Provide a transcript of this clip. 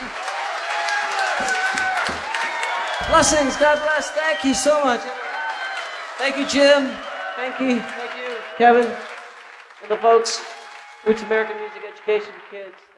Blessings, God bless. Thank you so much. Thank you, Jim. Thank you, Kevin, and the folks. Roots American Music Education for Kids.